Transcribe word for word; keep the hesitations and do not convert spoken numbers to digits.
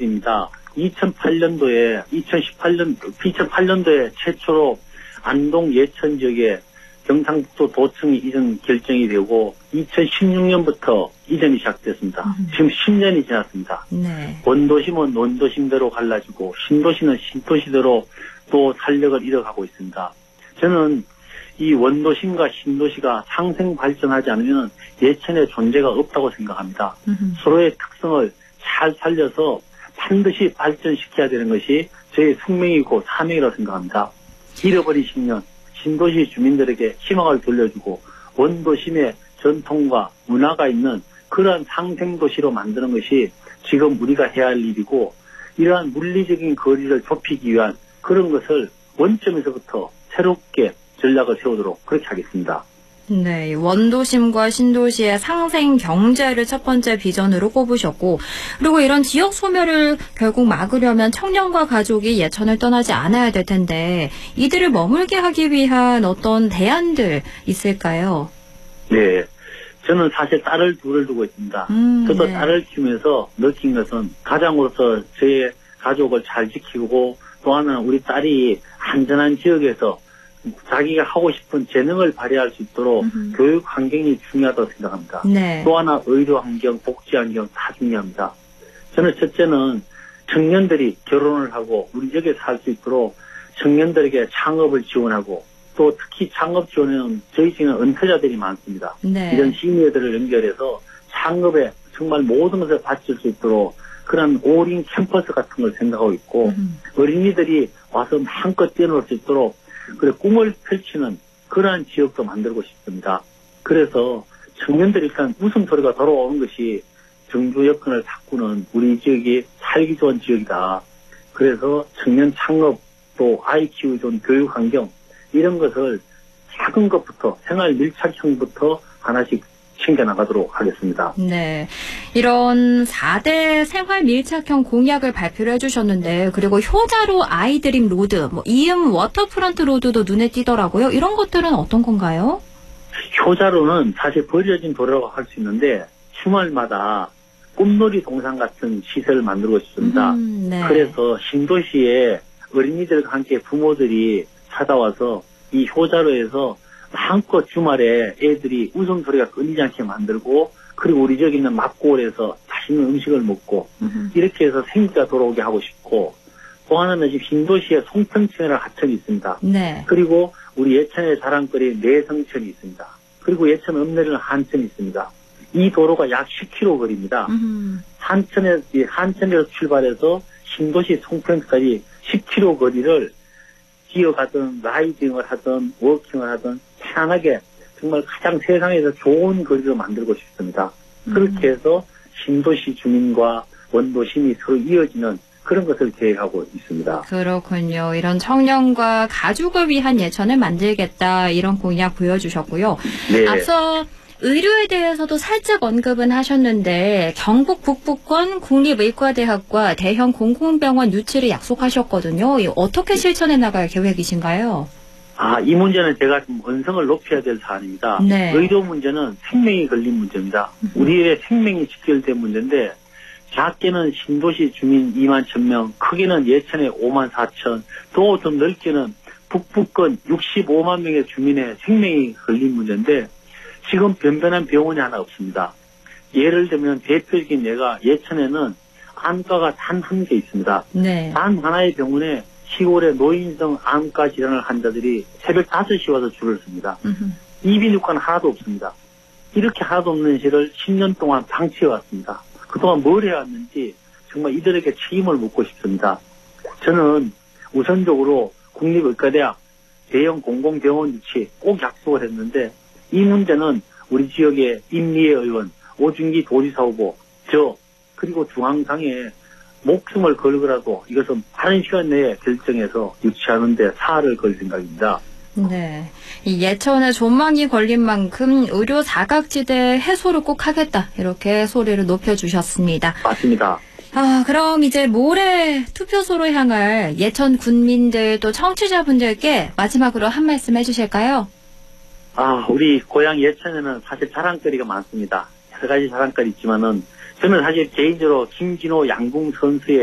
일입니다. 이천팔 년도에 이천십팔 년 이천팔 년도에 최초로 안동 예천 지역에 경상북도 도청이 이전 결정이 되고 이천십육 년부터 이전이 시작됐습니다. 음. 지금 십 년이 지났습니다. 네. 원도심은 원도심대로 갈라지고 신도시는 신도시대로 또 살력을 잃어가고 있습니다. 저는 이 원도심과 신도시가 상생 발전하지 않으면 예천의 존재가 없다고 생각합니다. 음. 서로의 특성을 잘 살려서 반드시 발전시켜야 되는 것이 저의 숙명이고 사명이라고 생각합니다. 잃어버린 십 년 신도시 주민들에게 희망을 돌려주고 원도심의 전통과 문화가 있는 그러한 상생도시로 만드는 것이 지금 우리가 해야 할 일이고 이러한 물리적인 거리를 좁히기 위한 그런 것을 원점에서부터 새롭게 전략을 세우도록 그렇게 하겠습니다. 네, 원도심과 신도시의 상생 경제를 첫 번째 비전으로 꼽으셨고, 그리고 이런 지역 소멸을 결국 막으려면 청년과 가족이 예천을 떠나지 않아야 될 텐데 이들을 머물게 하기 위한 어떤 대안들 있을까요? 네, 저는 사실 딸을 둘을 두고 있습니다. 음, 저도 네. 딸을 키우면서 느낀 것은 가장으로서 저의 가족을 잘 지키고 또 하나는 우리 딸이 안전한 지역에서 자기가 하고 싶은 재능을 발휘할 수 있도록 음흠. 교육 환경이 중요하다고 생각합니다. 네. 또 하나 의료 환경, 복지 환경 다 중요합니다. 저는 첫째는 청년들이 결혼을 하고 우리 지역에 살 수 있도록 청년들에게 창업을 지원하고 또 특히 창업 지원에는 저희 지역에는 은퇴자들이 많습니다. 네. 이런 시니어들을 연결해서 창업에 정말 모든 것을 바칠 수 있도록 그런 오린 캠퍼스 같은 걸 생각하고 있고 음. 어린이들이 와서 마음껏 뛰어놀 수 있도록 그래 꿈을 펼치는 그러한 지역도 만들고 싶습니다. 그래서 청년들이 일단 웃음소리가 돌아오는 것이 정주 여건을 바꾸는 우리 지역이 살기 좋은 지역이다. 그래서 청년 창업 또 아이 키우기 좋은 교육 환경 이런 것을 작은 것부터 생활 밀착형부터 하나씩 챙겨나가도록 하겠습니다. 네, 이런 사 대 생활 밀착형 공약을 발표를 해주셨는데 그리고 효자로 아이드림 로드, 뭐 이음 워터프런트 로드도 눈에 띄더라고요. 이런 것들은 어떤 건가요? 효자로는 사실 버려진 도로라고 할 수 있는데 주말마다 꿈놀이 동산 같은 시설을 만들고 싶습니다. 음, 네. 그래서 신도시에 어린이들과 함께 부모들이 찾아와서 이 효자로에서 마음껏 주말에 애들이 웃음소리가 끊이지 않게 만들고 그리고 우리 지역에 있는 막골에서 맛있는 음식을 먹고 으흠. 이렇게 해서 생기가 돌아오게 하고 싶고 또 하나는 지금 신도시에 송평천이라는 하천이 있습니다. 네. 그리고 우리 예천의 자랑거리 내성천이 있습니다. 그리고 예천 읍내리는 한천이 있습니다. 이 도로가 약 십 킬로미터 거리입니다. 으흠. 한천에, 한천에서 출발해서 신도시 송평까지 십 킬로미터 거리를 기어가든 라이딩을 하든 워킹을 하든 편하게 정말 가장 세상에서 좋은 거리로 만들고 싶습니다. 음. 그렇게 해서 신도시 주민과 원도심이 서로 이어지는 그런 것을 계획하고 있습니다. 그렇군요. 이런 청년과 가족을 위한 예천을 만들겠다 이런 공약 보여주셨고요. 네. 앞서 의료에 대해서도 살짝 언급은 하셨는데 경북 북부권 국립의과대학과 대형 공공병원 유치를 약속하셨거든요. 어떻게 실천해 나갈 계획이신가요? 아, 이 문제는 제가 좀 언성을 높여야 될 사안입니다. 네. 의료 문제는 생명이 걸린 문제입니다. 음. 우리의 생명이 직결된 문제인데 작게는 신도시 주민 이만 천 명, 크게는 예천의 오만 사천, 또 더 넓게는 북부권 육십오만 명의 주민의 생명이 걸린 문제인데 지금 변변한 병원이 하나 없습니다. 예를 들면 대표적인 예가 예천에는 안과가 단 한 개 있습니다. 네. 단 하나의 병원에 시골의 노인성 암과 질환을 환자들이 새벽 다섯 시 와서 줄을 섭니다. 이비인후과는 하나도 없습니다. 이렇게 하나도 없는 시를 십 년 동안 방치해왔습니다. 그동안 뭘 해왔는지 정말 이들에게 책임을 묻고 싶습니다. 저는 우선적으로 국립의과대학 대형 공공병원 유치 꼭 약속을 했는데 이 문제는 우리 지역의 임미애 의원, 오준기 도지사 후보, 저 그리고 중앙당에 목숨을 걸고라도 이것은 빠른 시간 내에 결정해서 유치하는 데 사활을 걸 생각입니다. 네, 이 예천에 존망이 걸린 만큼 의료 사각지대 해소를 꼭 하겠다 이렇게 소리를 높여주셨습니다. 맞습니다. 아, 그럼 이제 모레 투표소로 향할 예천 군민들 또 청취자분들께 마지막으로 한 말씀 해주실까요? 아, 우리 고향 예천에는 사실 자랑거리가 많습니다. 여러 가지 자랑거리 있지만은 저는 사실 개인적으로 김진호 양궁 선수의